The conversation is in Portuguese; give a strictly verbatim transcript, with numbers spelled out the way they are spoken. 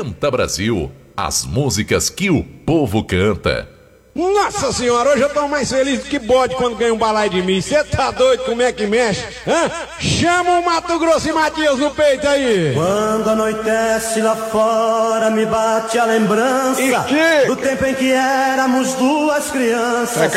Canta Brasil, as músicas que o povo canta. Nossa senhora, hoje eu tô mais feliz do que bode quando ganha um balai de mim. Você tá doido como é que mexe? Hã? Chama o Mato Grosso e Matias no peito aí. Quando anoitece lá fora me bate a lembrança E que? do tempo em que éramos duas crianças.